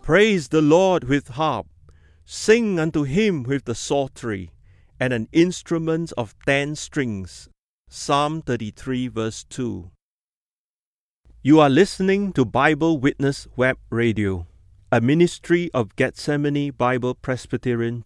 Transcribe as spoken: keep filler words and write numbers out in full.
Praise the Lord with harp. Sing unto him with the psaltery, and an instrument of ten strings. Psalm thirty-three, verse two. You are listening to Bible Witness Web Radio, a ministry of Gethsemane Bible Presbyterian